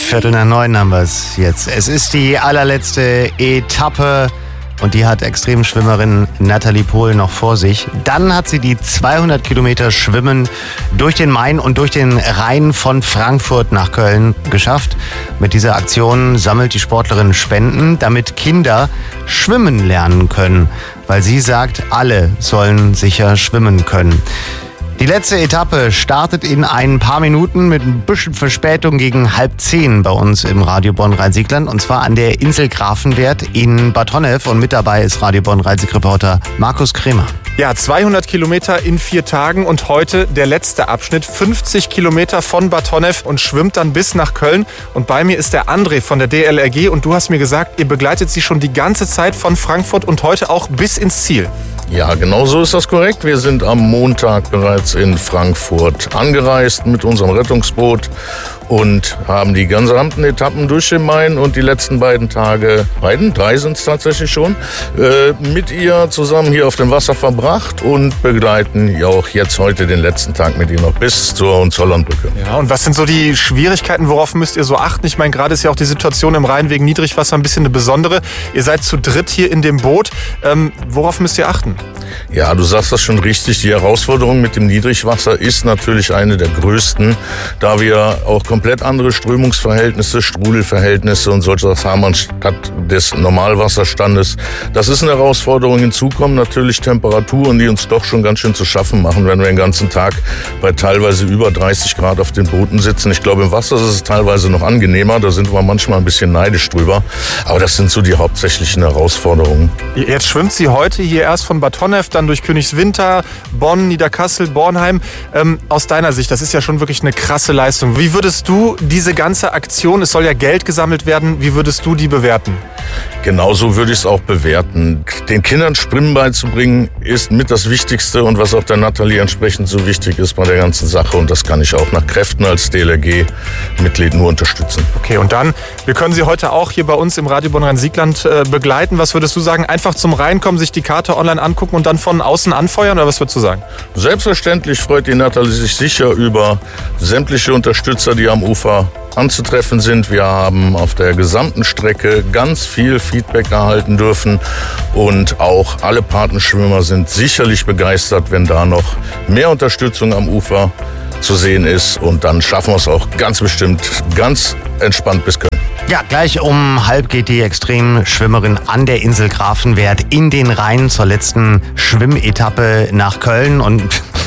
8:45 haben wir es jetzt. Es ist die allerletzte Etappe und die hat Extremschwimmerin Nathalie Pohl noch vor sich. Dann hat sie die 200 Kilometer Schwimmen durch den Main und durch den Rhein von Frankfurt nach Köln geschafft. Mit dieser Aktion sammelt die Sportlerin Spenden, damit Kinder schwimmen lernen können. Weil sie sagt, alle sollen sicher schwimmen können. Die letzte Etappe startet in ein paar Minuten mit ein bisschen Verspätung gegen 9:30 bei uns im Radio Bonn-Rhein-Sieg-Land. Und zwar an der Insel Grafenwert in Bad Honnef. Und mit dabei ist Radio Bonn-Rhein-Sieg-Reporter Markus Kremer. Ja, 200 Kilometer in 4 Tagen und heute der letzte Abschnitt. 50 Kilometer von Bad Honnef und schwimmt dann bis nach Köln. Und bei mir ist der André von der DLRG. Und du hast mir gesagt, ihr begleitet sie schon die ganze Zeit von Frankfurt und heute auch bis ins Ziel. Ja, genau so ist das korrekt. Wir sind am Montag bereits in Frankfurt angereist mit unserem Rettungsboot und haben die gesamten Etappen durch den Main und die letzten drei sind es tatsächlich schon, mit ihr zusammen hier auf dem Wasser verbracht und begleiten ja auch jetzt heute den letzten Tag mit ihr noch bis zur Hohenzollernbrücke. Ja, und was sind so die Schwierigkeiten, worauf müsst ihr so achten? Ich meine, gerade ist ja auch die Situation im Rhein wegen Niedrigwasser ein bisschen eine besondere. Ihr seid zu dritt hier in dem Boot. Worauf müsst ihr achten? Ja, du sagst das schon richtig. Die Herausforderung mit dem Niedrigwasser ist natürlich eine der größten, da wir auch komplett andere Strömungsverhältnisse, Strudelverhältnisse und solche Sachen haben anstatt des Normalwasserstandes. Das ist eine Herausforderung. Hinzu kommen natürlich Temperaturen, die uns doch schon ganz schön zu schaffen machen, wenn wir den ganzen Tag bei teilweise über 30 Grad auf den Booten sitzen. Ich glaube, im Wasser ist es teilweise noch angenehmer. Da sind wir manchmal ein bisschen neidisch drüber. Aber das sind so die hauptsächlichen Herausforderungen. Jetzt schwimmt sie heute hier erst von Bad Honnef, dann durch Königswinter, Bonn, Niederkassel, Bornheim. Aus deiner Sicht, das ist ja schon wirklich eine krasse Leistung. Wie würdest du diese ganze Aktion, es soll ja Geld gesammelt werden, wie würdest du die bewerten? Genauso würde ich es auch bewerten. Den Kindern Schwimmen beizubringen, ist mit das Wichtigste und was auch der Nathalie entsprechend so wichtig ist bei der ganzen Sache. Und das kann ich auch nach Kräften als DLRG-Mitglied nur unterstützen. Okay, und dann, wir können Sie heute auch hier bei uns im Radio Bonn-Rhein-Sieg-Land begleiten. Was würdest du sagen? Einfach zum Reinkommen, sich die Karte online angucken und dann von außen anfeuern, oder was würdest du sagen? Selbstverständlich freut die Nathalie sich sicher über sämtliche Unterstützer, die am Ufer anzutreffen sind. Wir haben auf der gesamten Strecke ganz viel Feedback erhalten dürfen und auch alle Patenschwimmer sind sicherlich begeistert, wenn da noch mehr Unterstützung am Ufer zu sehen ist, und dann schaffen wir es auch ganz bestimmt ganz entspannt bis Köln. Ja, gleich um 13:30 geht die Extremschwimmerin an der Insel Grafenwert in den Rhein zur letzten Schwimmetappe nach Köln. Und